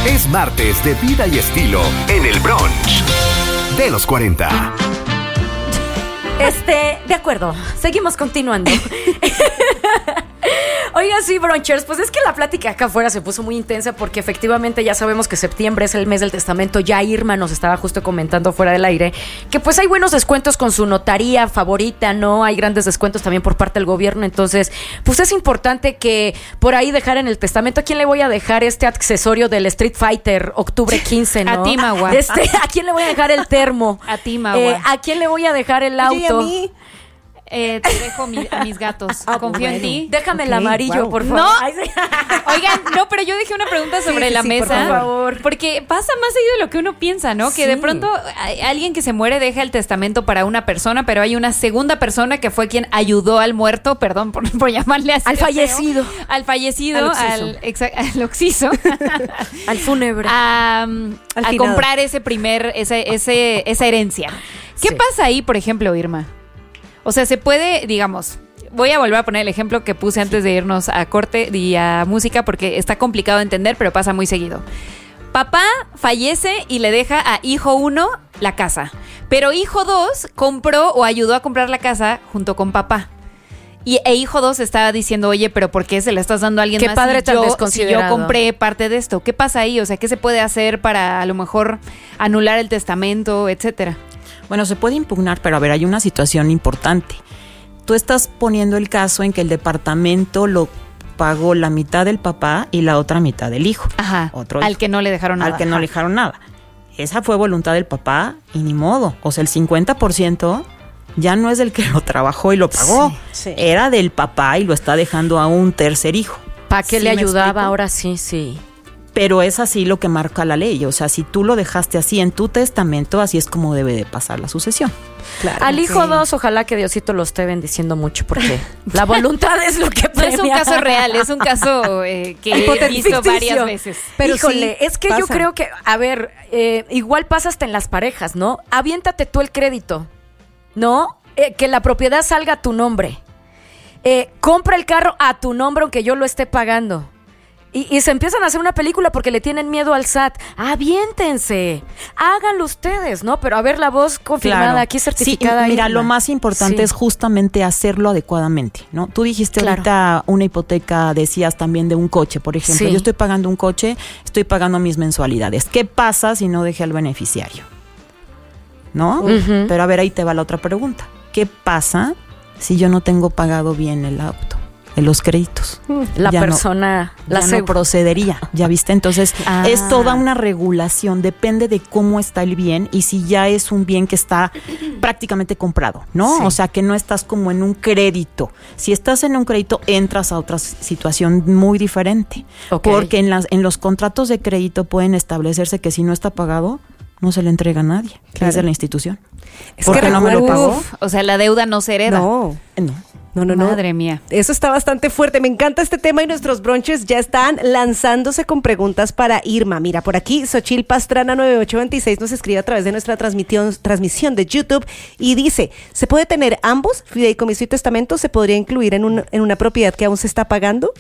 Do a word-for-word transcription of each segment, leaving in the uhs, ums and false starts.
Es martes de vida y estilo en el brunch de los cuarenta. Este, de acuerdo, seguimos continuando. Oiga, sí, brunchers, pues es que la plática acá afuera se puso muy intensa porque efectivamente ya sabemos que septiembre es el mes del testamento. Ya Irma nos estaba justo comentando fuera del aire que pues hay buenos descuentos con su notaría favorita, ¿no? Hay grandes descuentos también por parte del gobierno. Entonces, pues es importante que por ahí dejar en el testamento a quién le voy a dejar este accesorio del Street Fighter octubre quince, ¿no? A ti, Magua. Este, ¿a quién le voy a dejar el termo? A ti, Magua. Eh, ¿A quién le voy a dejar el auto? Oye, ¿y a mí? Eh, te dejo mi, a mis gatos. Ah, Confío bueno. en ti. Déjame el Ok, amarillo, wow. por favor. No. Ay, sí. Oigan, no, pero yo dejé una pregunta sobre Sí, sí, la sí, mesa. por favor. Porque pasa más seguido de lo que uno piensa, ¿no? Que Sí. de pronto hay alguien que se muere deja el testamento para una persona, pero hay una segunda persona que fue quien ayudó al muerto, perdón por, por llamarle así. Al feo, fallecido. Al fallecido, Al al, exa- al occiso. Al fúnebre. a, um, Al a finado. comprar ese primer, ese, ese, esa herencia. ¿Qué Sí. pasa ahí, por ejemplo, Irma? O sea, se puede, digamos, voy a volver a poner el ejemplo que puse antes de irnos a corte y a música porque está complicado de entender, pero pasa muy seguido. Papá fallece y le deja a hijo uno la casa, pero hijo dos compró o ayudó a comprar la casa junto con papá. Y e hijo dos estaba diciendo, oye, pero ¿por qué se le estás dando a alguien Qué más? padre si tan yo, desconsiderado. si yo compré parte de esto. ¿Qué pasa ahí? O sea, ¿qué se puede hacer para a lo mejor anular el testamento, etcétera? Bueno, se puede impugnar, pero a ver, hay una situación importante. Tú estás poniendo el caso en que el departamento lo pagó la mitad del papá y la otra mitad del hijo. Ajá. Otro al hijo. que no le dejaron nada. Al que no Ajá. le dejaron nada. Esa fue voluntad del papá y ni modo. O sea, el cincuenta por ciento ya no es del que lo trabajó y lo pagó. Sí, sí. Era del papá y lo está dejando a un tercer hijo. ¿Para qué ¿Sí le me ayudaba? explico? Ahora sí, sí. Pero es así lo que marca la ley. O sea, si tú lo dejaste así en tu testamento, así es como debe de pasar la sucesión. Claro. Al hijo Sí. dos, ojalá que Diosito lo esté bendiciendo mucho porque la voluntad es lo que No es un premia. caso real, es un caso eh, que he Hipotético. visto varias Ficticio. veces. Pero Pero híjole, sí, es que yo pasa. creo que, a ver, eh, igual pasa hasta en las parejas, ¿no? Aviéntate tú el crédito, ¿no? Eh, que la propiedad salga a tu nombre. Eh, compra el carro a tu nombre aunque yo lo esté pagando. Y, y se empiezan a hacer una película porque le tienen miedo al S A T. Aviéntense, háganlo ustedes, ¿no? Pero a ver, la voz confirmada, Claro. aquí certificada. Sí, mira, Irma. lo más importante Sí. es justamente hacerlo adecuadamente, ¿no? Tú dijiste Claro. ahorita una hipoteca, decías también de un coche, por ejemplo. Sí. Yo estoy pagando un coche, estoy pagando mis mensualidades. ¿Qué pasa si no dejé al beneficiario? ¿No? Ujú. Pero a ver, ahí te va la otra pregunta. ¿Qué pasa si yo no tengo pagado bien el auto? En los créditos. La Ya no- persona, la ya no segu- procedería, ¿ya viste? Entonces, Ah. es toda una regulación, depende de cómo está el bien y si ya es un bien que está prácticamente comprado, ¿no? Sí. O sea, que no estás como en un crédito. Si estás en un crédito, entras a otra situación muy diferente. Ok. Porque en, las, en los contratos de crédito pueden establecerse que si no está pagado, no se le entrega a nadie, Claro. es de la institución. Es ¿Por que qué no me lo recuerdo- pagó? Uf, o sea, la deuda no se hereda. No, Eh, No. no, no, no. Madre mía. Eso está bastante fuerte. Me encanta este tema y nuestros brunches ya están lanzándose con preguntas para Irma. Mira, por aquí Xochil Pastrana nueve ocho veintiséis nos escribe a través de nuestra transmisión, transmisión de YouTube y dice, ¿se puede tener ambos, fideicomiso y testamento? ¿Se podría incluir en, un, en una propiedad que aún se está pagando?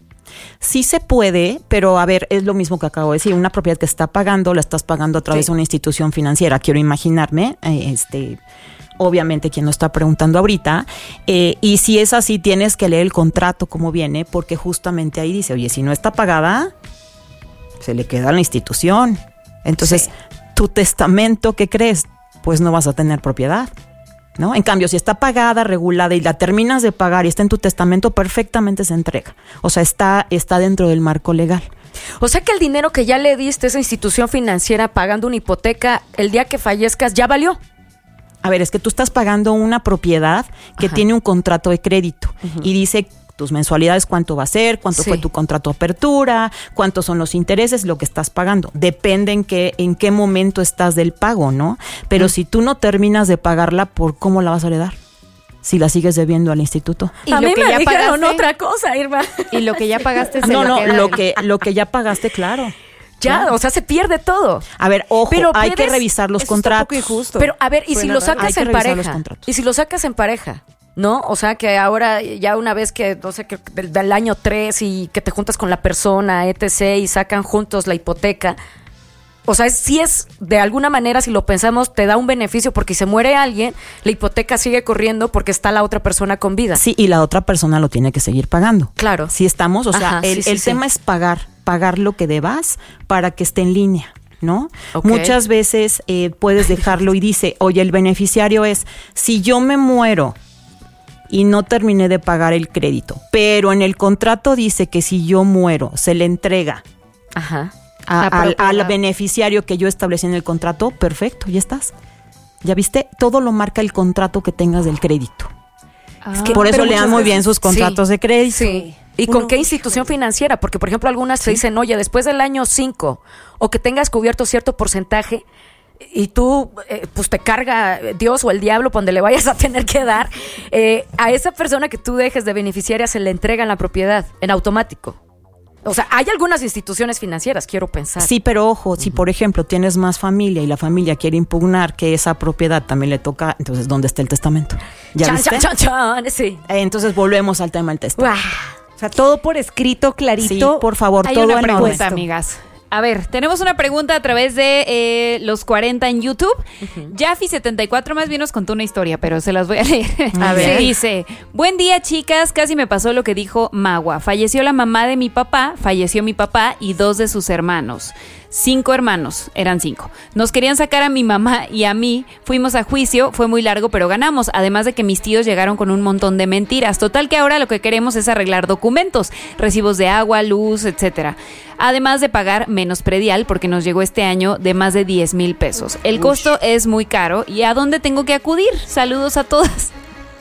Sí se puede, pero a ver, es lo mismo que acabo de decir, una propiedad que está pagando, la estás pagando a través Sí. de una institución financiera, quiero imaginarme, eh, este, obviamente quien lo está preguntando ahorita, eh, y si es así, tienes que leer el contrato como viene, porque justamente ahí dice, oye, si no está pagada, se le queda a la institución. Entonces, Sí. tu testamento, ¿qué crees? Pues no vas a tener propiedad. ¿No? En cambio, si está pagada, regulada y la terminas de pagar y está en tu testamento, perfectamente se entrega. O sea, está, está dentro del marco legal. O sea que el dinero que ya le diste a esa institución financiera pagando una hipoteca, el día que fallezcas ya valió. A ver, es que tú estás pagando una propiedad que Ajá. tiene un contrato de crédito y dice tus mensualidades, cuánto va a ser, cuánto Sí. fue tu contrato de apertura, cuántos son los intereses, lo que estás pagando. Depende en qué, en qué momento estás del pago, ¿no? Pero si tú no terminas de pagarla, ¿por cómo la vas a heredar? Si la sigues debiendo al instituto. Y a lo mí que me ya dijeron pagaste- otra cosa, Irma. Y lo que ya pagaste se No, lo no, queda lo el- que, lo que ya pagaste, claro. Ya, Claro. o sea, se pierde todo. A ver, ojo, Pero hay que puedes- revisar los Eso está un contratos. poco injusto. Pero, a ver, ¿y si Suena lo raro. sacas Hay que en revisar los pareja? contratos. ¿Y si lo sacas en pareja? ¿no? O sea, que ahora ya una vez que, no sé, que del, del año tres y que te juntas con la persona, etcétera, y sacan juntos la hipoteca. O sea, sí es, de alguna manera, si lo pensamos, te da un beneficio porque si se muere alguien, la hipoteca sigue corriendo porque está la otra persona con vida. Sí, y la otra persona lo tiene que seguir pagando. Claro. Sí estamos, o sea, Ajá, el, sí, sí, el sí. tema es pagar, pagar lo que debas para que esté en línea, ¿no? Ok. Muchas veces eh, puedes dejarlo y dice, oye, el beneficiario es, si yo me muero y no terminé de pagar el crédito, pero en el contrato dice que si yo muero, se le entrega Ajá. a- La al, propiedad. al beneficiario que yo establecí en el contrato, perfecto, ya estás. Ya viste, todo lo marca el contrato que tengas del crédito. Ah. que- Por eso pero lean muchas muy veces- bien sus contratos sí, de crédito. Sí. ¿Y Uno- con qué institución financiera? Porque, por ejemplo, algunas te dicen, oye, después del año cinco, o que tengas cubierto cierto porcentaje, y tú, eh, pues te carga Dios o el diablo, por donde le vayas a tener que dar, eh, a esa persona que tú dejes de beneficiaria se le entrega la propiedad en automático. O sea, hay algunas instituciones financieras, quiero pensar. Sí, pero ojo, si por ejemplo tienes más familia y la familia quiere impugnar que esa propiedad también le toca, entonces ¿dónde está el testamento? ¿Ya Chan, viste? chan, chan, chan, sí. Eh, Entonces volvemos al tema del testamento. Guau. O sea, todo por escrito, clarito. Sí, por favor, Hay todo una en pregunta, orden. amigas. A ver, tenemos una pregunta a través de eh, los cuarenta en YouTube. Jaffi setenta y cuatro más bien nos contó una historia, pero se las voy a leer. A ver. Dice, buen día chicas, casi me pasó lo que dijo Magua. Falleció la mamá de mi papá, falleció mi papá y dos de sus hermanos. Cinco hermanos, eran cinco. Nos querían sacar a mi mamá y a mí. Fuimos a juicio, fue muy largo, pero ganamos. Además de que mis tíos llegaron con un montón de mentiras. Total que ahora lo que queremos es arreglar documentos, recibos de agua, luz, etcétera. Además de pagar menos predial, porque nos llegó este año de más de diez mil pesos. El costo es muy caro. ¿Y a dónde tengo que acudir? Saludos a todas.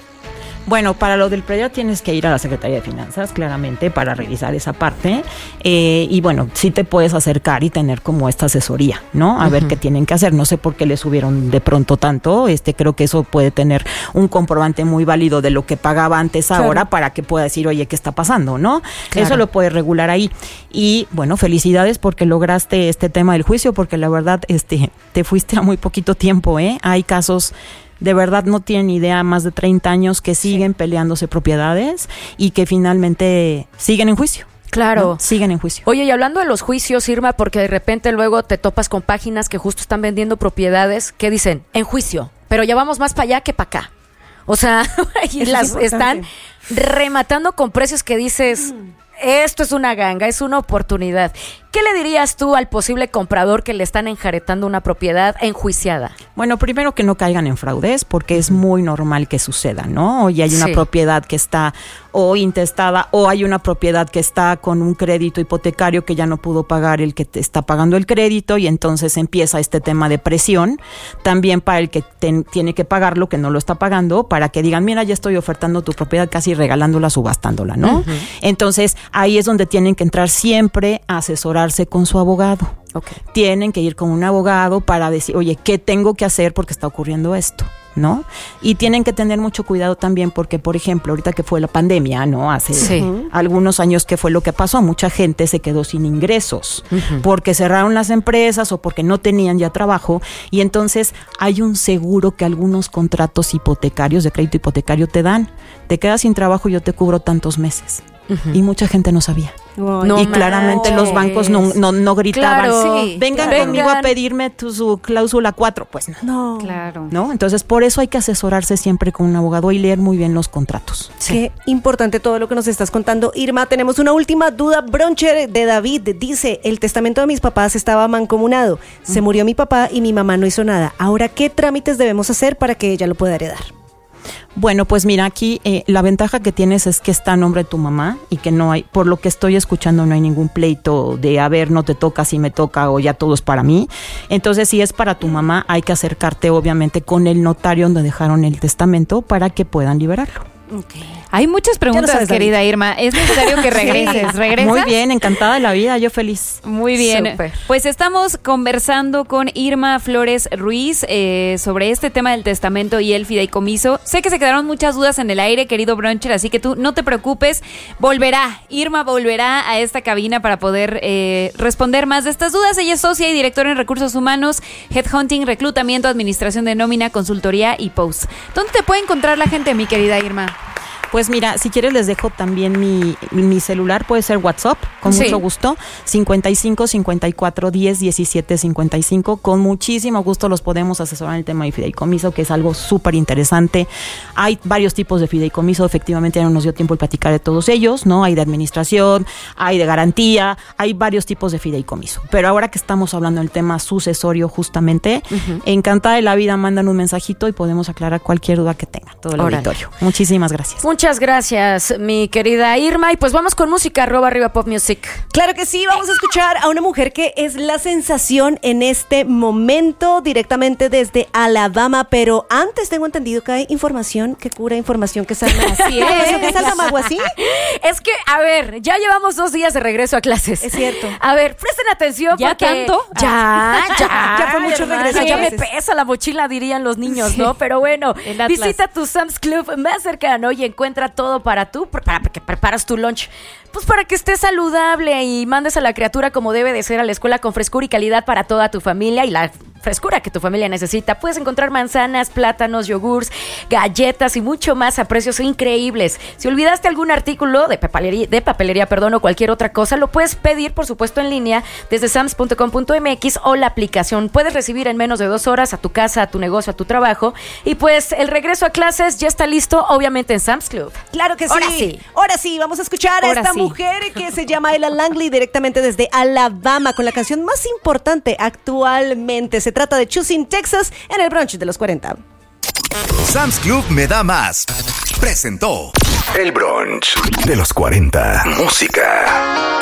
Bueno, para lo del predial tienes que ir a la Secretaría de Finanzas, claramente, para revisar esa parte. Eh, y bueno, sí te puedes acercar y tener como esta asesoría, ¿no? A uh-huh. ver qué tienen que hacer. No sé por qué le subieron de pronto tanto. Este, creo que eso puede tener un comprobante muy válido de lo que pagaba antes Claro. ahora para que pueda decir, oye, ¿qué está pasando, no? Claro. Eso lo puedes regular ahí. Y bueno, felicidades porque lograste este tema del juicio, porque la verdad, este, te fuiste a muy poquito tiempo, ¿eh? Hay casos... De verdad no tienen idea, más de treinta años que siguen peleándose propiedades y que finalmente siguen en juicio. Claro. ¿no? Siguen en juicio. Oye, y hablando de los juicios, Irma, porque de repente luego te topas con páginas que justo están vendiendo propiedades que dicen, en juicio, pero ya vamos más para allá que para acá. O sea, y Eso las es están importante. rematando con precios que dices, esto es una ganga, es una oportunidad. ¿Qué le dirías tú al posible comprador que le están enjaretando una propiedad enjuiciada? Bueno, primero que no caigan en fraudes, porque es muy normal que suceda, ¿no? Hoy hay una Sí. propiedad que está o intestada, o hay una propiedad que está con un crédito hipotecario que ya no pudo pagar el que te está pagando el crédito, y entonces empieza este tema de presión, también para el que ten- tiene que pagarlo, que no lo está pagando, para que digan, mira, ya estoy ofertando tu propiedad, casi regalándola, subastándola, ¿no? Ujú. Entonces, ahí es donde tienen que entrar siempre a asesorarse con su abogado. Okay. Tienen que ir con un abogado para decir, oye, ¿qué tengo que hacer porque está ocurriendo esto? ¿No? Y tienen que tener mucho cuidado también porque, por ejemplo, ahorita que fue la pandemia, ¿no? Hace Sí. algunos años que fue lo que pasó, mucha gente se quedó sin ingresos Ujú. porque cerraron las empresas o porque no tenían ya trabajo, y entonces hay un seguro que algunos contratos hipotecarios, de crédito hipotecario, te dan. Te quedas sin trabajo y yo te cubro tantos meses. Ujú. Y mucha gente no sabía. Ay, No y claramente manches. los bancos no, no, no gritaban, Claro. Sí, vengan claro. conmigo a Vengan. pedirme tu su cláusula cuatro, pues no. No. Claro. ¿No? Entonces, por eso hay que asesorarse siempre con un abogado y leer muy bien los contratos. Qué importante todo lo que nos estás contando, Irma. Tenemos una última duda. Broncher de David dice, el testamento de mis papás estaba mancomunado. Se murió mi papá y mi mamá no hizo nada. Ahora, ¿qué trámites debemos hacer para que ella lo pueda heredar? Bueno, pues mira, aquí eh, la ventaja que tienes es que está a nombre de tu mamá y que no hay, por lo que estoy escuchando, no hay ningún pleito de, a ver, no te toca, si me toca, o ya todo es para mí. Entonces, si es para tu mamá, hay que acercarte obviamente con el notario donde dejaron el testamento para que puedan liberarlo. Hay muchas preguntas, sabes, David. querida Irma. Es necesario que regreses. ¿Regresas? Muy bien, encantada de la vida, yo feliz. Muy bien. Súper. Pues estamos conversando con Irma Flores Ruiz eh, sobre este tema del testamento y el fideicomiso. Sé que se quedaron muchas dudas en el aire, querido Broncher, así que tú no te preocupes. Volverá, Irma volverá a esta cabina para poder eh, responder más de estas dudas. Ella es socia y directora en Recursos Humanos, Headhunting, Reclutamiento, Administración de Nómina, Consultoría y Post. ¿Dónde te puede encontrar la gente, mi querida Irma? Pues mira, si quieres les dejo también mi, mi celular, puede ser WhatsApp, con Sí. mucho gusto, cincuenta y cinco, cincuenta y cuatro, diez, diecisiete, cincuenta y cinco, con muchísimo gusto los podemos asesorar en el tema de fideicomiso, que es algo súper interesante. Hay varios tipos de fideicomiso, efectivamente ya no nos dio tiempo de platicar de todos ellos, ¿no? Hay de administración, hay de garantía, hay varios tipos de fideicomiso. Pero ahora que estamos hablando del tema sucesorio justamente, uh-huh. encantada de la vida, mandan un mensajito y podemos aclarar cualquier duda que tenga todo el Órale. auditorio. Muchísimas gracias. Muchas gracias, mi querida Irma. Y pues vamos con música, arroba arriba pop music. Claro que sí, vamos a escuchar a una mujer que es la sensación en este momento directamente desde Alabama, pero antes tengo entendido que hay información que cura, información que sana. Así es. ¿Información que salva, Mago, así? Es que, a ver, ya llevamos dos días de regreso a clases. Es cierto. A ver, presten atención ¿Ya porque... tanto? Ya, ya. Ya fue mucho hermana, regreso a Ya me clases. pesa la mochila, dirían los niños, ¿no? Pero bueno, El Atlas. visita tu Sam's Club más cercano y encuentra todo para tú, para que preparas tu lunch. Pues para que estés saludable y mandes a la criatura como debe de ser a la escuela con frescura y calidad para toda tu familia y la frescura que tu familia necesita. Puedes encontrar manzanas, plátanos, yogurts, galletas y mucho más a precios increíbles. Si olvidaste algún artículo de papelería, de papelería, perdón, o cualquier otra cosa, lo puedes pedir, por supuesto, en línea desde sams punto com punto m x o la aplicación. Puedes recibir en menos de dos horas a tu casa, a tu negocio, a tu trabajo. Y pues el regreso a clases ya está listo, obviamente en Sam's Club. Claro que sí. Ahora sí. Ahora sí, vamos a escuchar a Ahora esta sí. mujer que se llama Ella Langley directamente desde Alabama con la canción más importante actualmente. Se trata de Choosing Texas en el brunch de los cuarenta. Sam's Club me da más. Presentó el brunch de los cuarenta. Música.